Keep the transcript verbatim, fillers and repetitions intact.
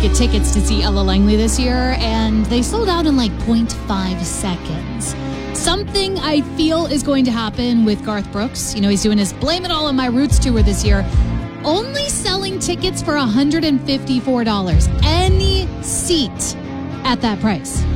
get tickets to see Ella Langley this year, and they sold out in like zero point five seconds. Something I feel is going to happen with Garth Brooks. You know, he's doing his Blame It All on My Roots tour this year. Only selling tickets for one hundred fifty-four dollars. Any seat at that price.